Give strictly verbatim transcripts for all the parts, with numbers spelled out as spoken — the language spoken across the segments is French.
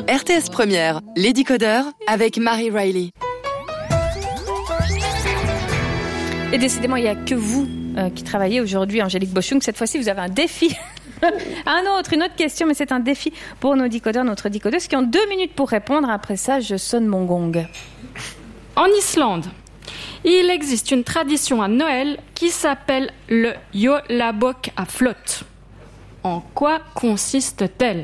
R T S Première, les décodeurs avec Marie Riley. Et décidément, il n'y a que vous euh, qui travaillez aujourd'hui, Angélique Boschung. Cette fois-ci, vous avez un défi. un autre, une autre question, mais c'est un défi pour nos décodeurs, notre décodeuse, qui ont deux minutes pour répondre. Après ça, je sonne mon gong. En Islande, il existe une tradition à Noël qui s'appelle le Jólabok à flotte. En quoi consiste-t-elle ?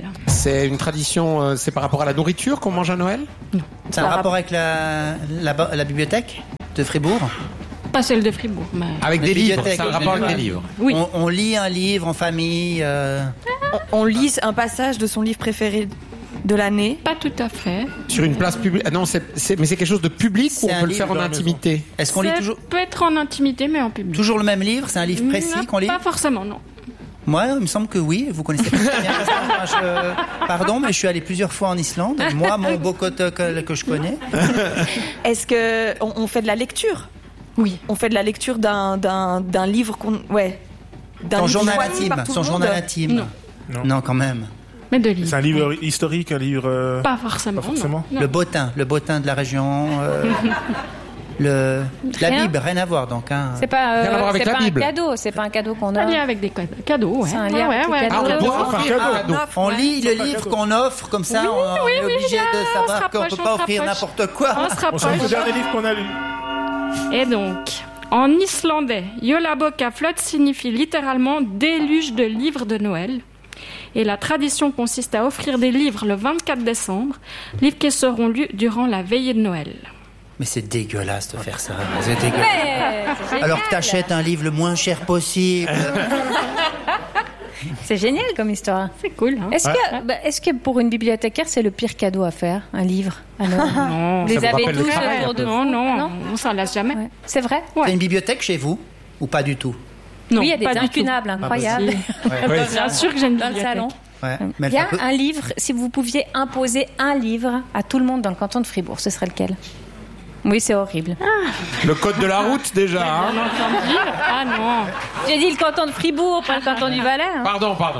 C'est une tradition, euh, c'est par rapport à la nourriture qu'on mange à Noël ? Non. C'est un rapport avec la, la, la bibliothèque de Fribourg ? Pas celle de Fribourg, mais... Avec La des livres, bibliothèque. c'est un rapport avec des livres. Oui. On, on lit un livre en famille. Euh... On, on lit un passage de son livre préféré de l'année. Pas tout à fait. Sur une place publique. Ah non, c'est, c'est, mais c'est quelque chose de public ou C'est on un peut le livre faire en dans la intimité ? Est-ce qu'on Ça lit toujours, peut être en intimité, mais en public. toujours le même livre ? C'est un livre précis Non, qu'on lit ? Pas forcément, non. Moi, il me semble que oui. Vous connaissez pas très bien l'Islande. Moi, je... Pardon, mais je suis allé plusieurs fois en Islande. Moi, mon Bokotok que je connais. Est-ce que on, on fait de la lecture ? Oui. On fait de la lecture d'un, d'un, d'un livre qu'on... Ouais. D'un Son livre journal choisi intime. par tout Son le monde. journal intime. Non. Non. Non, quand même. Mais de livres. C'est un livre historique, un livre... euh, Pas forcément. Pas forcément. non. Le bottin. Le bottin de la région. Euh... le... La Rien. Bible, rien à voir donc. Hein. C'est pas, euh, Rien à voir avec c'est la pas Bible. un cadeau, c'est pas un cadeau qu'on Un lien a. avec des cadeaux, ouais. C'est un Ouais, lien ouais, avec ouais. des Ah, on cadeaux. doit offrir un cadeau. Ah, on lit le c'est pas livre cadeau. qu'on offre, comme ça, on, on oui, est oui, obligé bien, de on se savoir qu'on rapproche, peut on pas se offrir rapproche. n'importe quoi. On se On sait que rapproche. le dernier livre qu'on a lu. Et donc, en islandais, Jólabok à flotte signifie littéralement déluge de livres de Noël. Et la tradition consiste à offrir des livres le vingt-quatre décembre, livres qui seront lus durant la veillée de Noël. Mais c'est dégueulasse de faire ça. C'est dégueulasse. Ouais, c'est génial. Alors que t'achètes un livre le moins cher possible. C'est génial comme histoire. C'est cool, hein? Est-ce que, bah, est-ce que pour une bibliothécaire, c'est le pire cadeau à faire, un livre ? Alors, Non, vous les ça vous avez rappelle le tous travail, autour un de peu. vous non, non, non on s'en lasse jamais. Ouais. C'est vrai ? Ouais. T'as une bibliothèque chez vous ou pas du tout? Non, Oui, il y a pas des du incunables tout. incroyables Ouais. Bien sûr que j'ai une dans le bibliothèque. salon. Ouais. Mais Il y a elle fait- un livre, si vous pouviez imposer un livre à tout le monde dans le canton de Fribourg, ce serait lequel ? Oui, c'est horrible. Le code de la route, déjà. Hein. Bien entendu. Ah non. J'ai dit le canton de Fribourg, pas le canton du Valais. hein. Pardon, pardon.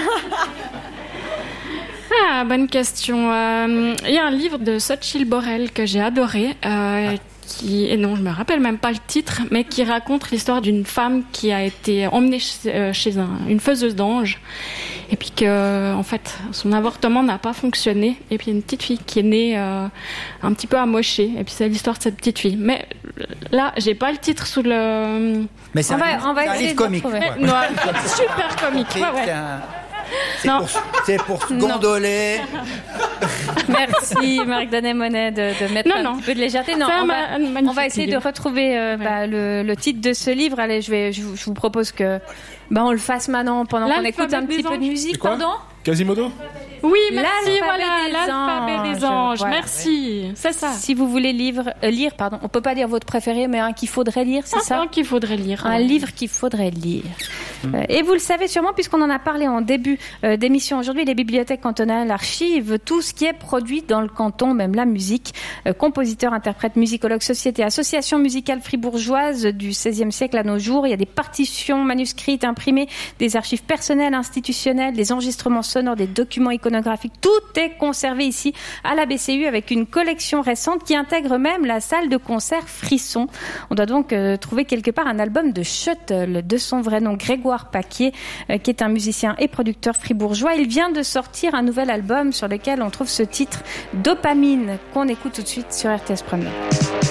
Ah, bonne question. Euh, Il y a un livre de Xochitl Borel que j'ai adoré, euh, qui, et non, je me rappelle même pas le titre, mais qui raconte l'histoire d'une femme qui a été emmenée chez, euh, chez un, une faiseuse d'anges, et puis que, en fait, son avortement n'a pas fonctionné, et puis il y a une petite fille qui est née euh, un petit peu amochée, et puis c'est l'histoire de cette petite fille. Mais là, j'ai pas le titre sous le. Mais c'est On un, va- livre- on va c'est un essayer livre de comique. retrouver. Ouais. Non, super comique. C'est- Ouais, ouais. c'est un- c'est Non. pour, c'est pour se gondoler. Merci Marc Danet-Monet de, de mettre Non, un non. petit peu de légèreté. Non, C'est un on ma- va, un magnifique on va essayer de livre. retrouver euh, bah, le, le titre de ce livre. Allez, je, vais, je, vous, je vous propose que bah, on le fasse maintenant pendant qu'on L'alphabet écoute un des petit peu de anges. musique. C'est quoi ? Pardon ? Quasimodo ? Oui, merci, L'alphabet voilà, des l'alphabet des anges. anges. Voilà. Merci, c'est ça. Si vous voulez livre, euh, lire, pardon, on peut pas dire votre préféré, mais un qu'il faudrait lire, c'est C'est ça ça qu'il faudrait lire. Un livre qu'il faudrait lire. Euh, et vous le savez sûrement, puisqu'on en a parlé en début euh, d'émission aujourd'hui, les bibliothèques cantonales archivent tout ce qui est produit dans le canton, même la musique. Euh, compositeurs, interprètes, musicologues, sociétés, associations musicales fribourgeoises du seizième siècle à nos jours. Il y a des partitions manuscrites, imprimées, des archives personnelles, institutionnelles, des enregistrements sonores, des documents iconographiques. Tout est conservé ici à la B C U avec une collection récente qui intègre même la salle de concert Frisson. On doit donc euh, trouver quelque part un album de Shuttle, de son vrai nom Grégoire Paquier, euh, qui est un musicien et producteur fribourgeois. Il vient de sortir un nouvel album sur lequel on trouve ce titre Dopamine qu'on écoute tout de suite sur R T S Première.